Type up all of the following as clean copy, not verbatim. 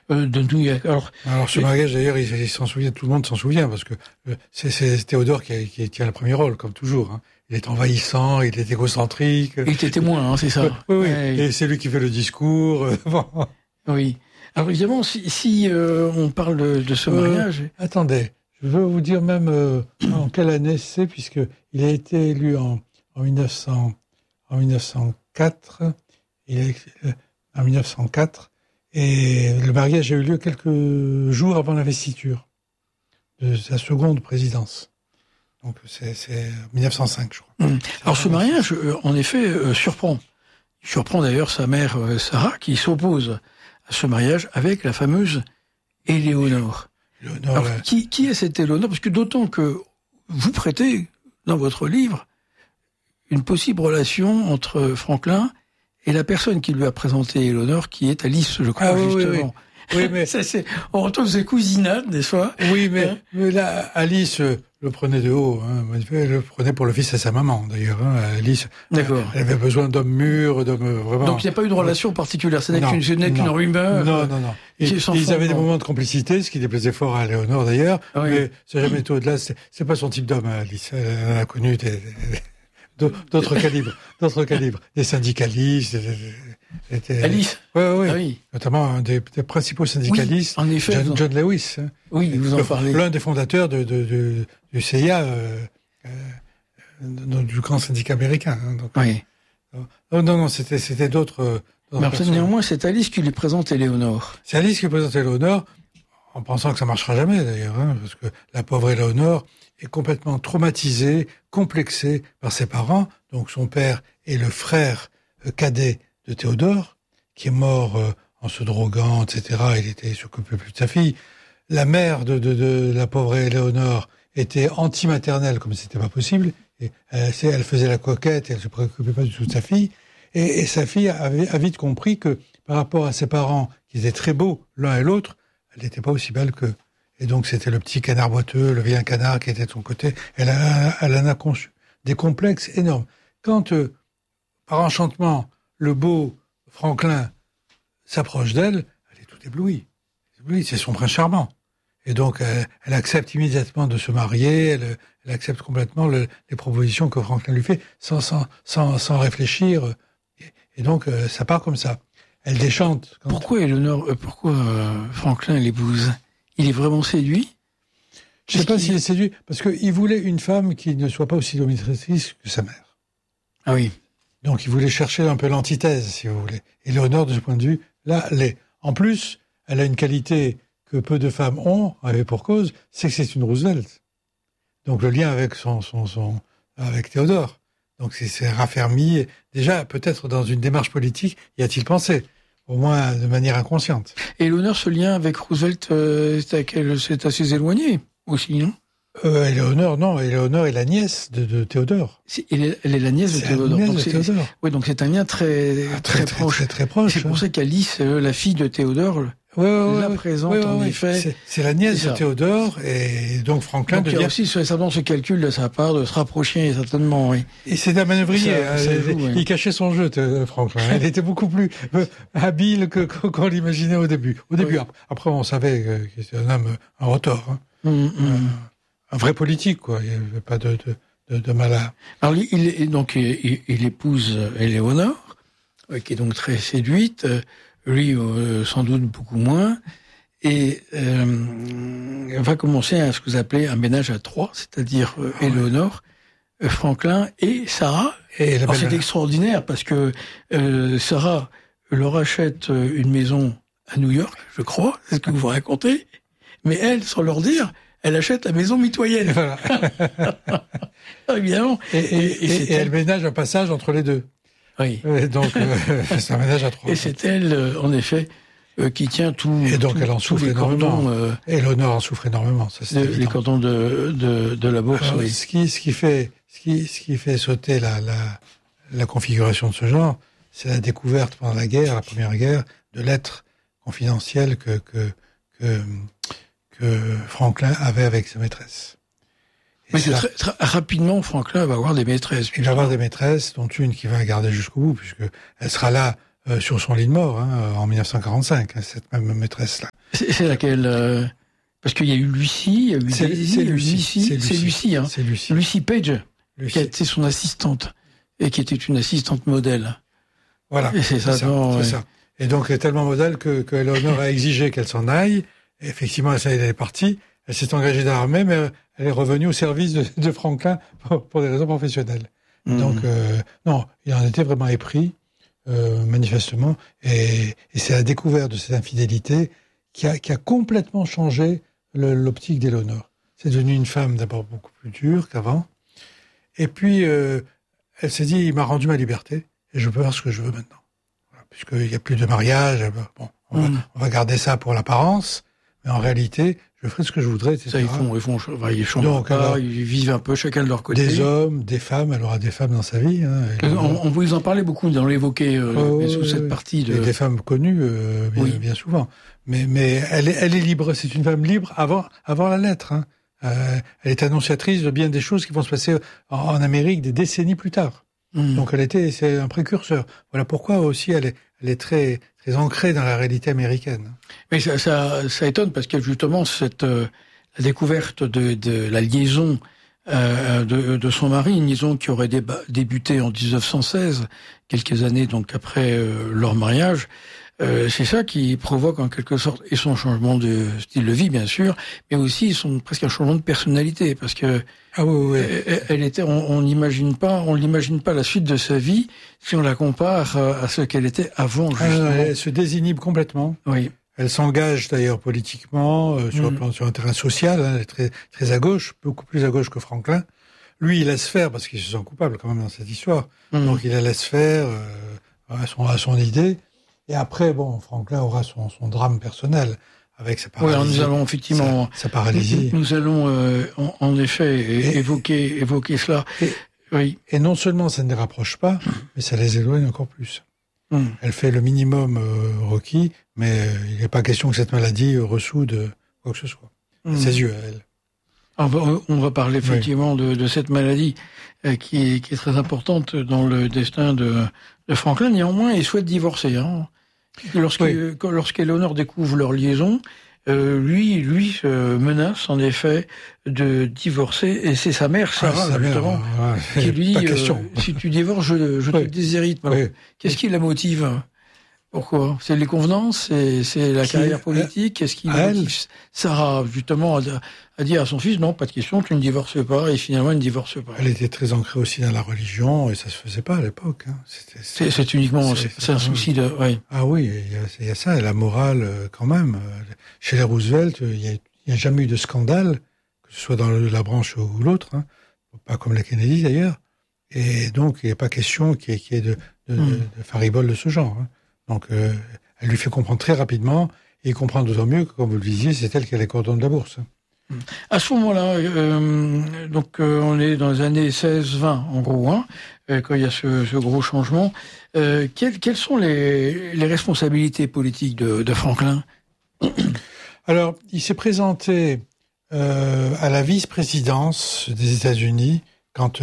de New York. Alors ce mariage, d'ailleurs, il s'en souvient, tout le monde s'en souvient, parce que c'est Théodore qui tient le premier rôle, comme toujours. Hein. Il est envahissant, il est égocentrique. Il était témoin, hein, c'est ça. Oui. Ouais. Et c'est lui qui fait le discours. Bon. Oui. Alors évidemment, si on parle de ce mariage... Attendez, je veux vous dire même en quelle année c'est, puisque il a été élu en 1904. En 1904, et le mariage a eu lieu quelques jours avant l'investiture de sa seconde présidence. Donc c'est 1905, je crois. Alors ce mariage, en effet, surprend. Il surprend d'ailleurs sa mère Sarah, qui s'oppose à ce mariage avec la fameuse Éléonore. Alors, qui est cette Éléonore? Parce que d'autant que vous prêtez, dans votre livre, une possible relation entre Franklin et la personne qui lui a présenté Éléonore, qui est Alice, je crois, justement. Oui, mais on retrouve ces cousinades, n'est-ce pas? Oui, mais là, Alice le prenait de haut. Hein. Elle le prenait pour le fils de sa maman, d'ailleurs. Hein. Alice, d'accord. Elle avait besoin d'hommes mûrs, d'hommes vraiment... Donc il n'y a pas eu de relation particulière, ce n'est qu'une rumeur. Non. Ils avaient des moments de complicité, ce qui déplaisait fort à Éléonore, d'ailleurs. Oui. Mais c'est jamais été au-delà. C'est pas son type d'homme, Alice. Elle a connu d'autres calibres, des syndicalistes. Alice. Oui. Ah oui. Notamment un des principaux syndicalistes, oui, en effet, John Lewis. Hein. Oui, vous en parlez. L'un des fondateurs du CIA, du grand syndicat américain. Hein, donc, oui. Non, c'était d'autres. Mais néanmoins, c'est Alice qui lui présente Éléonore. C'est Alice qui présente Éléonore, en pensant que ça marchera jamais d'ailleurs, hein, parce que la pauvre Éléonore est complètement traumatisée, complexée par ses parents. Donc son père est le frère cadet de Théodore, qui est mort en se droguant, etc. Il s'occupait plus de sa fille. La mère de la pauvre Éléonore était anti-maternelle, comme c'était pas possible. Et elle faisait la coquette, elle se préoccupait pas du tout de sa fille. Et sa fille a vite compris que par rapport à ses parents, qui étaient très beaux l'un et l'autre, elle n'était pas aussi belle qu'eux. Et donc c'était le petit canard boiteux, le vieux canard qui était de son côté. Elle en a conçu des complexes énormes. Quand, par enchantement, le beau Franklin s'approche d'elle, elle est toute éblouie. C'est son prince charmant. Et donc elle accepte immédiatement de se marier, elle accepte complètement les propositions que Franklin lui fait, sans réfléchir. Et donc ça part comme ça. Elle déchante. Pourquoi Franklin l'épouse? Il est vraiment séduit? Je ne sais pas s'il est séduit, parce qu'il voulait une femme qui ne soit pas aussi dominatrice que sa mère. Ah oui. Donc il voulait chercher un peu l'antithèse, si vous voulez. Et Éléonore, de ce point de vue, là, l'est. En plus, elle a une qualité que peu de femmes ont, et pour cause, c'est que c'est une Roosevelt. Donc le lien avec avec Théodore. Donc c'est raffermi. Déjà, peut-être dans une démarche politique, y a-t-il pensé, au moins de manière inconsciente. Et Éléonore, ce lien avec Roosevelt, c'est assez éloigné aussi, non? Éléonore, non. Éléonore est la nièce de Théodore. Elle est la nièce de Théodore. Oui, donc c'est un lien très proche. Très proche. C'est pour ça qu'Alice, la fille de Théodore, la présente en effet. C'est la nièce de Théodore, et donc Franklin donc, il y a aussi certainement ce calcul de sa part de se rapprocher, certainement, oui. Et c'est un manœuvrier. Oui. Il cachait son jeu, Franklin. Il était beaucoup plus habile qu'on l'imaginait au début. Oui. Après, on savait qu'il était un homme, un rotor. Hein. Un vrai politique, quoi. Il n'y avait pas de malin. Alors, il épouse Éléonore, qui est donc très séduite. Lui, sans doute beaucoup moins. Et va commencer à ce que vous appelez un ménage à trois, c'est-à-dire Éléonore, Franklin et Sarah. Alors, c'est extraordinaire parce que Sarah leur achète une maison à New York, je crois, c'est ce que vous racontez. Mais elle, sans leur dire, elle achète la maison mitoyenne. Voilà. Évidemment. Et elle ménage un passage entre les deux. Oui. Et donc, c'est un ménage à trois. Et c'est elle, en effet, qui tient tout. Et donc, elle en souffre énormément. Éléonore en souffre énormément. Ça, c'est les cordons de la bourse. Alors, oui. Ce qui fait sauter la configuration de ce genre, c'est la découverte pendant la Première Guerre, de lettres confidentielles que Franklin avait avec sa maîtresse. Mais très rapidement, Franklin va avoir des maîtresses. Il va avoir des maîtresses, dont une qui va garder jusqu'au bout, puisque elle sera là sur son lit de mort, en 1945, cette même maîtresse-là. C'est laquelle parce qu'il y a eu Lucie, il y a eu Daisy, c'est Lucie, hein. C'est Lucie. Lucie Page, Lucie. qui a été son assistante, et qui était une assistante modèle. Voilà, et c'est ça. Et donc, elle est tellement modèle que Eleanor a exigé qu'elle s'en aille. Et effectivement, elle est partie. Elle s'est engagée dans l'armée, mais elle est revenue au service de Franklin pour des raisons professionnelles. Donc, non, il en était vraiment épris, manifestement. Et c'est la découverte de cette infidélité qui a complètement changé l'optique d'Eleanor. C'est devenu une femme d'abord beaucoup plus dure qu'avant. Et puis, elle s'est dit, il m'a rendu ma liberté et je peux faire ce que je veux maintenant. Voilà, puisqu'il n'y a plus de mariage, bon, on va garder ça pour l'apparence, mais en réalité, je ferai ce que je voudrais, etc. Ça, ils changent donc, pas, alors, ils vivent un peu chacun de leur côté. Des hommes, des femmes, elle aura des femmes dans sa vie. On vous en parlait beaucoup dans l'évoquer sous cette partie de... Et des femmes connues, bien souvent. Mais elle est libre, c'est une femme libre avant la lettre. Elle est annonciatrice de bien des choses qui vont se passer en Amérique des décennies plus tard. Donc c'est un précurseur. Voilà pourquoi aussi elle est très très ancrée dans la réalité américaine. Mais ça étonne parce que justement la découverte de la liaison de son mari, une liaison qui aurait débuté en 1916, quelques années donc après leur mariage. C'est ça qui provoque en quelque sorte et son changement de style de vie bien sûr, mais aussi presque un changement de personnalité parce que elle était, on l'imagine pas la suite de sa vie si on la compare à ce qu'elle était avant justement. Elle se désinhibe complètement. Oui. Elle s'engage d'ailleurs politiquement sur un terrain social. Elle est très très à gauche, beaucoup plus à gauche que Franklin. Lui, il laisse faire parce qu'il se sent coupable quand même dans cette histoire. Donc il la laisse faire à son idée. Et après, Franklin aura son drame personnel avec sa paralysie. Oui, nous allons effectivement sa paralysie. Nous allons en effet évoquer cela. Et non seulement ça ne les rapproche pas, mais ça les éloigne encore plus. Elle fait le minimum requis, mais il n'est pas question que cette maladie ressoude quoi que ce soit. Ses yeux, à elle. On va parler effectivement de cette maladie qui est très importante dans le destin de Franklin. Néanmoins, il souhaite divorcer. Lorsqu'Eleanor découvre leur liaison, lui se menace en effet de divorcer, et c'est sa mère, Sarah, justement, qui lui dit si tu divorces, je te déshérite. Qu'est-ce qui la motive? Pourquoi? C'est les convenances, c'est la carrière politique. Qu'est-ce qui motive Sarah justement a dit à son fils non, pas de question, tu ne divorces pas, et finalement elle ne divorce pas. Elle était très ancrée aussi dans la religion et ça se faisait pas à l'époque. C'est uniquement c'est un souci de Ah oui, il y a ça, et la morale quand même. Chez les Roosevelt, il y a jamais eu de scandale, que ce soit dans la branche ou l'autre, pas comme les Kennedy d'ailleurs. Et donc il n'y a pas question qu'il y ait de fariboles de ce genre. Donc, elle lui fait comprendre très rapidement, et il comprend d'autant mieux que, comme vous le disiez, c'est elle qui a les cordons de la bourse. À ce moment-là, on est dans les années 16-20, en gros, quand il y a ce gros changement. Quelles sont les responsabilités politiques de Franklin? Alors, il s'est présenté à la vice-présidence des États-Unis quand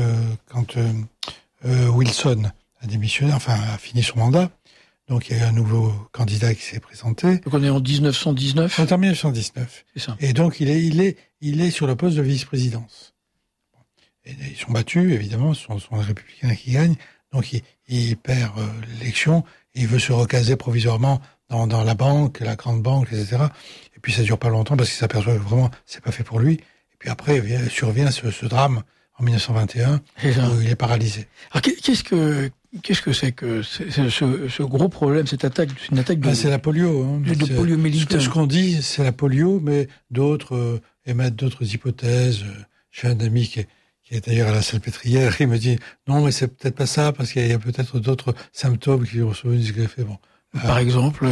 Wilson a démissionné, a fini son mandat. Donc, il y a eu un nouveau candidat qui s'est présenté. Donc, on est en 1919. On est en 1919. C'est ça. Et donc, il est sur le poste de vice-présidence. Et ils sont battus, évidemment, ce sont les républicains qui gagnent. Donc, il perd l'élection et il veut se recaser provisoirement dans la banque, la grande banque, etc. Et puis, ça dure pas longtemps parce qu'il s'aperçoit que vraiment, c'est pas fait pour lui. Et puis après, survient ce drame en 1921 où il est paralysé. Alors, qu'est-ce que c'est que ce gros problème, cette attaque, une attaque de... c'est la polio. De poliomyélite. Ce qu'on dit, c'est la polio, mais d'autres émettent d'autres hypothèses. J'ai un ami qui est d'ailleurs à la Salpêtrière, il me dit non, mais c'est peut-être pas ça, parce qu'il y a peut-être d'autres symptômes qui ont survenu du greffé. Par exemple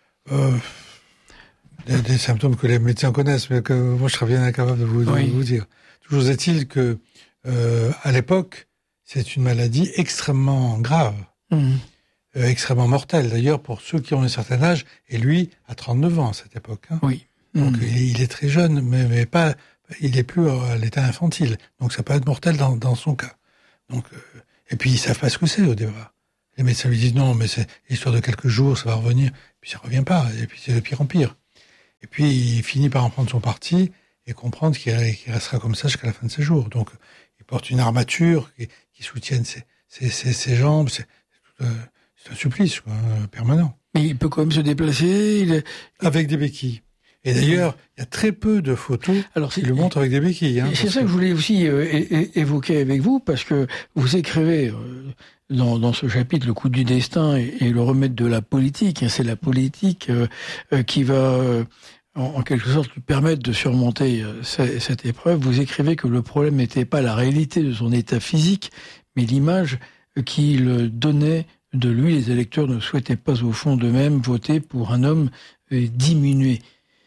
des symptômes que les médecins connaissent, mais que moi je serais bien incapable de vous dire. Toujours est-il que à l'époque, c'est une maladie extrêmement grave, extrêmement mortelle d'ailleurs pour ceux qui ont un certain âge, et lui a 39 ans à cette époque. Oui. Donc il est très jeune, mais pas, il est plus à l'état infantile. Donc ça peut être mortel dans son cas. Donc et puis ils savent pas ce que c'est au départ. Les médecins lui disent non, mais c'est l'histoire de quelques jours, ça va revenir. Puis ça revient pas, et puis c'est de pire en pire. Et puis il finit par en prendre son parti et comprendre qu'il restera comme ça jusqu'à la fin de ses jours. Donc il porte une armature qui soutienne ses jambes. C'est un supplice quoi, permanent. Mais il peut quand même se déplacer. Avec des béquilles. Et d'ailleurs, il y a très peu de photos qui le montrent avec des béquilles. C'est ça que je voulais aussi évoquer avec vous, parce que vous écrivez dans ce chapitre le coup du destin et le remède de la politique. C'est la politique qui va en quelque sorte lui permettre de surmonter cette épreuve. Vous écrivez que le problème n'était pas la réalité de son état physique, mais l'image qu'il donnait de lui. Les électeurs ne souhaitaient pas au fond d'eux-mêmes voter pour un homme diminué.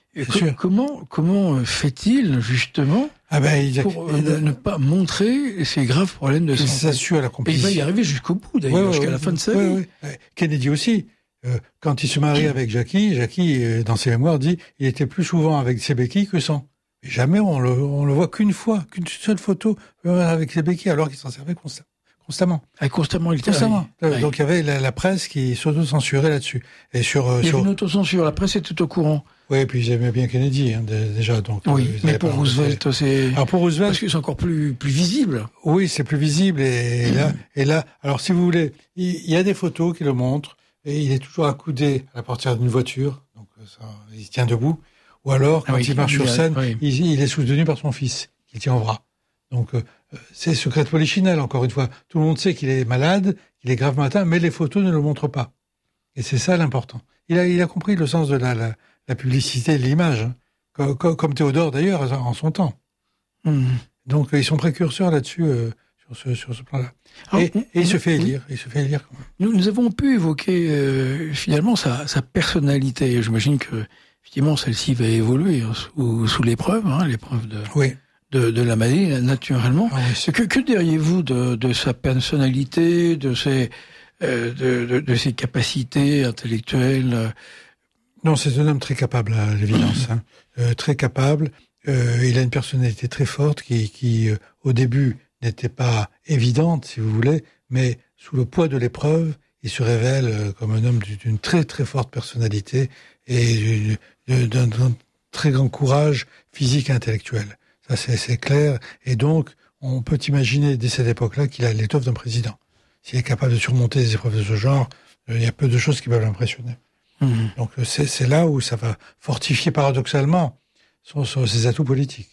Comment fait-il justement pour ne pas montrer ces graves problèmes de santé? Il s'assure la complicité. Et il va y arriver jusqu'au bout d'ailleurs, jusqu'à la fin de sa vie. Kennedy aussi. Quand il se marie avec Jackie, dans ses mémoires, dit il était plus souvent avec ses béquilles que sans. Et jamais on le voit qu'une fois, qu'une seule photo avec ses béquilles, alors qu'il s'en servait constamment. Constamment. Donc il y avait la presse qui s'auto-censurait là-dessus. Et il y avait une autocensure, la presse était au courant. Oui, et puis ils aimaient bien Kennedy, déjà. Donc, oui, mais pour Roosevelt, parce que c'est encore plus visible. Oui, c'est plus visible. Et là, alors si vous voulez, il y a des photos qui le montrent, et il est toujours accoudé à la portière d'une voiture, donc ça, il tient debout. Ou alors, quand il marche sur scène, il est soutenu par son fils, qu'il tient au bras. Donc, c'est secret de polichinelle, encore une fois. Tout le monde sait qu'il est malade, qu'il est gravement atteint, mais les photos ne le montrent pas. Et c'est ça l'important. Il a compris le sens de la publicité de l'image, hein. Comme Théodore d'ailleurs en son temps. Donc ils sont précurseurs là-dessus sur ce plan-là. Et il se fait élire. Quand même. Nous avons pu évoquer finalement sa personnalité. J'imagine que effectivement celle-ci va évoluer sous l'épreuve, l'épreuve de la maladie naturellement. Que diriez-vous de sa personnalité, de ses capacités intellectuelles? Non, c'est un homme très capable, à l'évidence. Très capable. Il a une personnalité très forte qui au début, n'était pas évidente, si vous voulez, mais sous le poids de l'épreuve, il se révèle comme un homme d'une très très forte personnalité et d'un très grand courage physique et intellectuel. Ça, c'est clair. Et donc, on peut imaginer dès cette époque-là qu'il a l'étoffe d'un président. S'il est capable de surmonter des épreuves de ce genre, il y a peu de choses qui peuvent l'impressionner. Donc c'est là où ça va fortifier paradoxalement ses atouts politiques.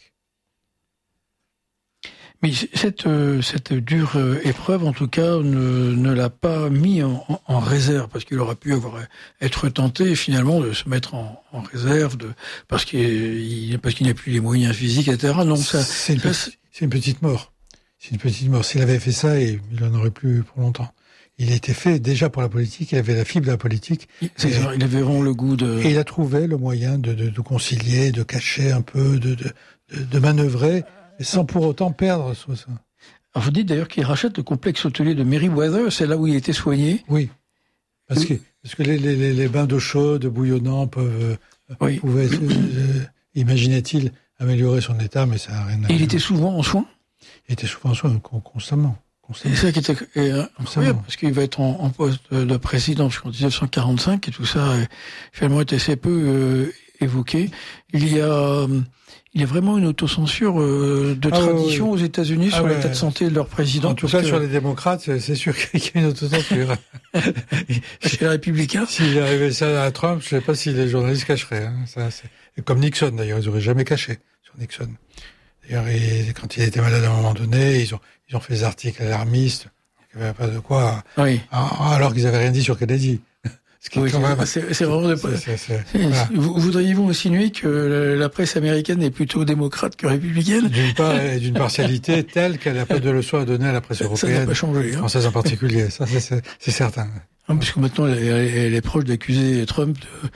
Mais cette dure épreuve, en tout cas, ne l'a pas mis en réserve, parce qu'il aurait pu être tenté finalement de se mettre en réserve, parce qu'il n'a plus les moyens physiques, etc. Non, c'est une petite mort. C'est une petite mort. S'il avait fait ça, il en aurait plus pour longtemps. Il était fait déjà pour la politique, il avait la fibre de la politique. Il avait vraiment le goût de... Et il a trouvé le moyen de concilier, de cacher un peu, de manœuvrer, sans pour autant perdre ça. Alors vous dites d'ailleurs qu'il rachète le complexe hôtelier de Meriwether, c'est là où il était soigné. Oui, parce que les bains d'eau chaude, bouillonnants pouvaient, imaginait-il, améliorer son état, mais ça n'a rien à voir. Et il était souvent en soins? Il était souvent en soins, constamment. C'est ça qui était incroyable, parce qu'il va être en poste de président jusqu'en 1945, et tout ça finalement était assez peu évoqué. Il y a vraiment une autocensure de tradition aux États-Unis sur l'état de santé de leur président. En tout cas, sur les démocrates, c'est sûr qu'il y a une autocensure. Chez les républicains. S'il arrivait ça à Trump, je ne sais pas si les journalistes cacheraient. Et comme Nixon, d'ailleurs, ils n'auraient jamais caché sur Nixon. D'ailleurs, quand il était malade à un moment donné, ils ont fait des articles alarmistes, il n'y avait pas de quoi, alors qu'ils n'avaient rien dit sur Kennedy. C'est vraiment voilà. Voudriez-vous insinuer que la presse américaine est plutôt démocrate que républicaine? D'une partialité telle qu'elle n'a pas de leçon à donner à la presse européenne. Ça n'a pas changé. Française en particulier, ça c'est certain. Parce que maintenant, elle est proche d'accuser Trump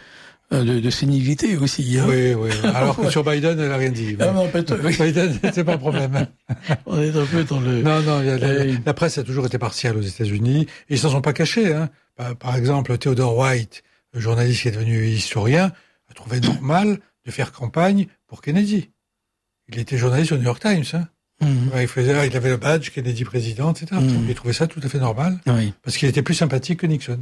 de sénilité aussi. Hein. Oui. Alors que sur Biden, elle n'a rien dit. Non, Biden, c'est pas un problème. On est un peu dans le... Non, la presse a toujours été partiale aux États-Unis. Et ils s'en sont pas cachés. Hein. Par exemple, Theodore White, le journaliste qui est devenu historien, a trouvé normal de faire campagne pour Kennedy. Il était journaliste au New York Times. Hein. Il avait le badge Kennedy président, etc. Il trouvait ça tout à fait normal, parce qu'il était plus sympathique que Nixon.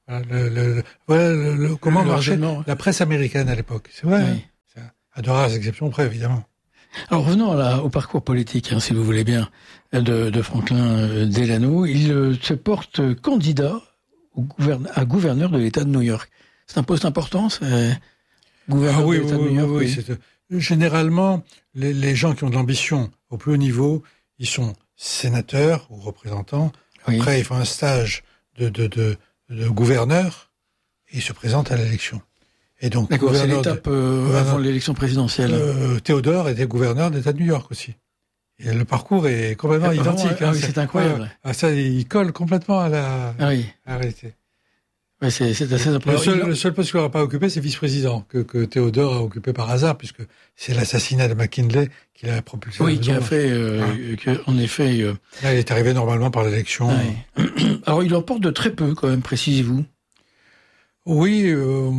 Comment marchait la presse américaine à l'époque. C'est vrai. Oui. À de rares exceptions près, évidemment. Alors revenons au parcours politique, si vous voulez bien, de Franklin Delano. Il se porte candidat à gouverneur de l'État de New York. C'est un poste important, gouverneur de l'État de New York. Oui. Généralement, les gens qui ont de l'ambition au plus haut niveau, ils sont sénateurs ou représentants. Oui. Après, ils font un stage de gouverneur et ils se présentent à l'élection. Et donc, d'accord, c'est l'étape avant l'élection présidentielle. Théodore était gouverneur de l'État de New York aussi. Et le parcours est complètement identique. C'est incroyable. Ça, il colle complètement à la réalité. Ouais, c'est assez impressionnant. Le seul poste qu'il n'aura pas occupé, c'est vice-président, que Théodore a occupé par hasard, puisque c'est l'assassinat de McKinley qui l'a propulsé. Oui, qui a fait, en effet. Là, il est arrivé normalement par l'élection. Alors, il emporte de très peu, quand même, précisez-vous. Oui,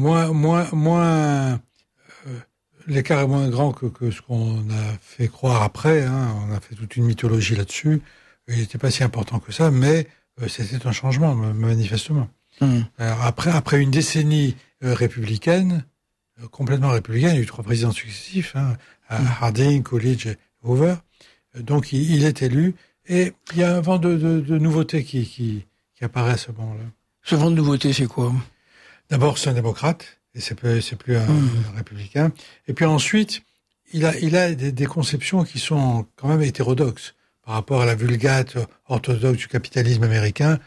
moins l'écart est moins grand que ce qu'on a fait croire après. On a fait toute une mythologie là-dessus. Il n'était pas si important que ça, mais c'était un changement, manifestement. Alors après une décennie républicaine, complètement républicaine, il y a eu 3 présidents successifs, Harding, Coolidge et Hoover. Donc il est élu, et il y a un vent de nouveauté qui apparaît à ce moment-là. Ce vent de nouveauté, c'est quoi? D'abord, c'est un démocrate, et c'est plus un républicain. Et puis ensuite, il a des conceptions qui sont quand même hétérodoxes par rapport à la vulgate orthodoxe du capitalisme américain.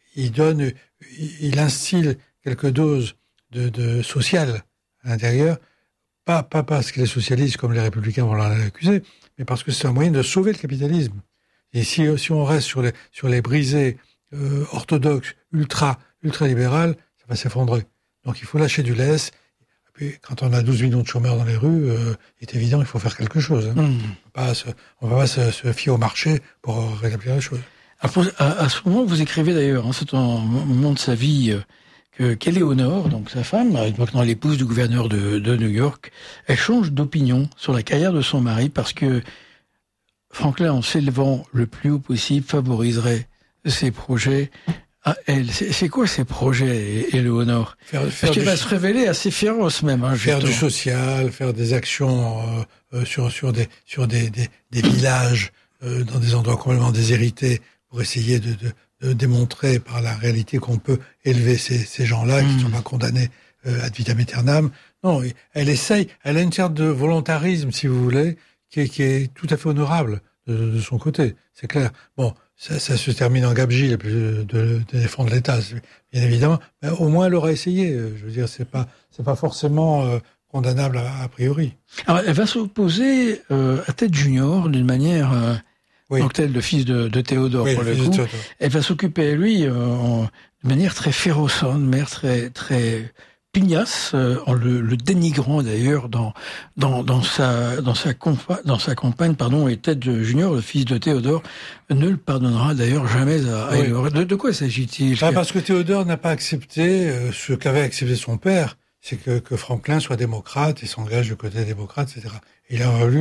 Il instille quelques doses de social à l'intérieur, pas parce qu'il est socialiste comme les républicains vont l'accuser, mais parce que c'est un moyen de sauver le capitalisme. Et si on reste sur les brisées orthodoxes, ultra-libérales, ça va s'effondrer. Donc il faut lâcher du lest. Et puis quand on a 12 millions de chômeurs dans les rues, il est évident qu'il faut faire quelque chose. On ne va pas se fier au marché pour rétablir les choses. À ce moment, vous écrivez d'ailleurs, c'est un moment de sa vie, qu'Éléonore, donc sa femme, maintenant l'épouse du gouverneur de New York, elle change d'opinion sur la carrière de son mari parce que Franklin, en s'élevant le plus haut possible, favoriserait ses projets à elle. C'est quoi ces projets, Éléonore? Parce qu'elle va se révéler assez féroce même. Faire du social, faire des actions sur des villages, dans des endroits complètement déshérités, pour essayer de démontrer par la réalité qu'on peut élever ces gens-là qui ne sont pas condamnés ad vitam aeternam. Non, elle essaye, elle a une sorte de volontarisme, si vous voulez, qui est tout à fait honorable de son côté, c'est clair. Bon, ça se termine en gabegie de défendre l'État, bien évidemment, mais au moins elle aura essayé. Je veux dire, c'est pas forcément condamnable a priori. Alors, elle va s'opposer à Ted Junior d'une manière... Donc tel le fils de Théodore, pour le coup, elle va s'occuper à lui de manière très féroce, de manière très très pugnace, en le dénigrant d'ailleurs dans sa campagne, et Ted Junior, le fils de Théodore, ne le pardonnera d'ailleurs jamais à Éléonore. De quoi s'agit-il? Parce que Théodore n'a pas accepté ce qu'avait accepté son père, c'est que Franklin soit démocrate et s'engage du côté démocrate, etc. Il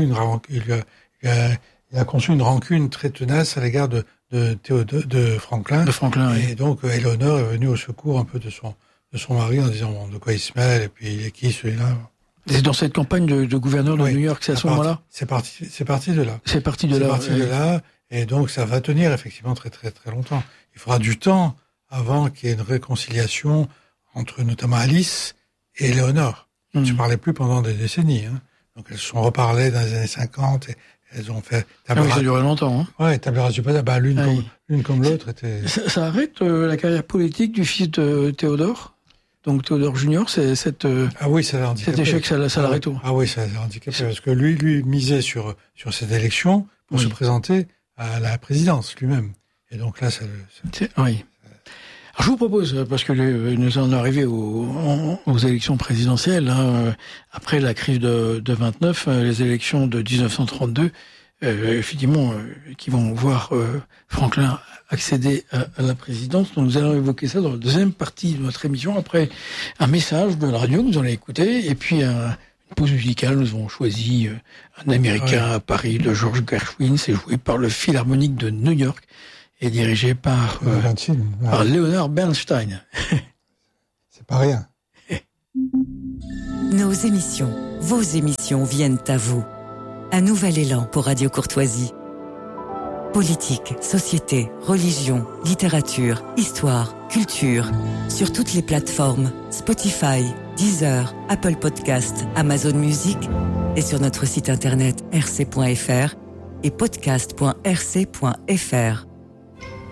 a conçu une rancune très tenace à l'égard de Franklin. De Franklin, et donc, Éléonore est venue au secours un peu de son mari en disant, bon, de quoi il se mêle, et puis il est qui celui-là? C'est dans cette campagne de gouverneur de New York, c'est à ce moment-là? C'est parti de là. C'est parti de là. Et donc, ça va tenir effectivement très, très, très longtemps. Il faudra du temps avant qu'il y ait une réconciliation entre notamment Alice et Éléonore. Elles ne se parlaient plus pendant des décennies, Donc, elles se sont reparlées dans les années 50 et elles ont fait ça a duré longtemps. Table rase du passé. L'une comme l'autre était... Ça arrête la carrière politique du fils de Théodore? Donc Théodore Junior, c'est cet échec, ça l'arrête tout. Ah oui, ça l'a handicapé, parce que lui misait sur cette élection pour se présenter à la présidence lui-même. Et donc là, oui. Alors, je vous propose, parce que nous en arrivons aux élections présidentielles, après la crise de 29, les élections de 1932, effectivement, qui vont voir Franklin accéder à la présidence. Donc nous allons évoquer ça dans la deuxième partie de notre émission, après un message de la radio que nous allons écouter, et puis une pause musicale, nous avons choisi un Américain à Paris de George Gershwin. C'est joué par le Philharmonique de New York et dirigé par Leonard Bernstein. C'est pas rien. Nos émissions, vos émissions viennent à vous. Un nouvel élan pour Radio Courtoisie. Politique, société, religion, littérature, histoire, culture. Sur toutes les plateformes, Spotify, Deezer, Apple Podcast, Amazon Music et sur notre site internet rc.fr et podcast.rc.fr.